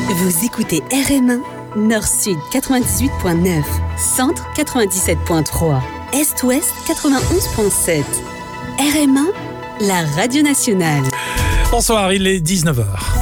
Vous écoutez RM1, Nord-Sud 98.9, Centre 97.3, Est-Ouest 91.7. RM1, la radio nationale. Bonsoir, il est 19h.